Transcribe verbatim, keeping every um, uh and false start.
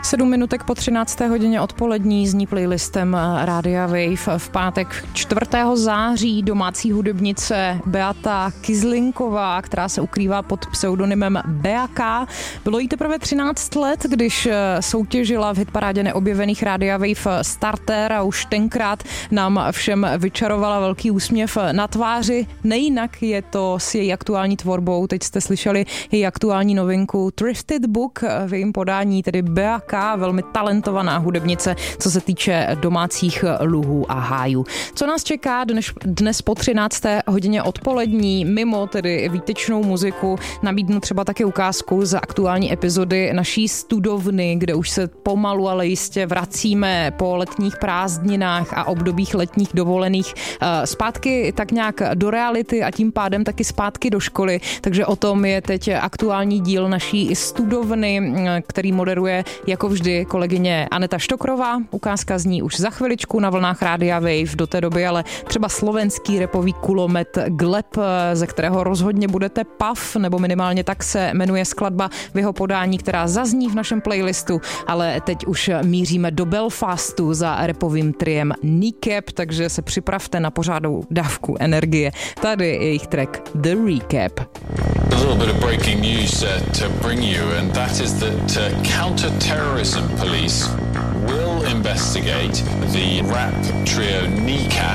Sedm minutek po třinácté hodině odpolední zní playlistem Rádia Wave v pátek čtvrtého září domácí hudebnice Beata Kizlinková, která se ukrývá pod pseudonymem Beaka. Bylo jí teprve třináct let, když soutěžila v hitparádě neobjevených Rádia Wave Starter a už tenkrát nám všem vyčarovala velký úsměv na tváři. Nejinak je to s její aktuální tvorbou. Teď jste slyšeli její aktuální novinku Thrifted Book v jejím podání, tedy Beaka, velmi talentovaná hudebnice, co se týče domácích luhů a hájů. Co nás čeká dnes, dnes po třinácté hodině odpolední, mimo tedy výtečnou muziku, nabídnu třeba také ukázku z aktuální epizody naší studovny, kde už se pomalu, ale jistě vracíme po letních prázdninách a obdobích letních dovolených zpátky tak nějak do reality a tím pádem taky zpátky do školy. Takže o tom je teď aktuální díl naší studovny, který moderuje jako vždy kolegyně Aneta Štokrová. Ukázka zní už za chviličku na vlnách Rádia Wave, do té doby ale třeba slovenský rapový kulomet Gleb, ze kterého rozhodně budete pav, nebo minimálně tak se jmenuje skladba v jeho podání, která zazní v našem playlistu, ale teď už míříme do Belfastu za rapovým triem Kneecap, takže se připravte na pořádnou dávku energie. Tady je jejich track The Recap. A little bit of breaking news uh, to bring you, and that is that uh, counter-terrorism police will investigate the rap trio Kneecap.